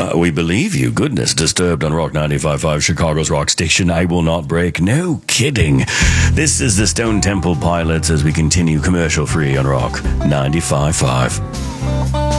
We believe you. Goodness. Disturbed on Rock 95.5, Chicago's rock station. I will not break. No kidding. This is the Stone Temple Pilots as we continue commercial free on Rock 95.5.